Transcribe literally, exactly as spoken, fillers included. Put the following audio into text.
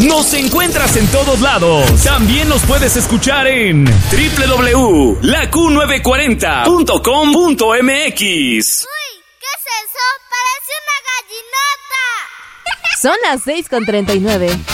Nos encuentras en todos lados. También nos puedes escuchar en doble u doble u doble u punto la Q novecientos cuarenta punto com punto m x. Uy, ¿qué es eso? Parece una gallinota. Son las seis con treinta y nueve.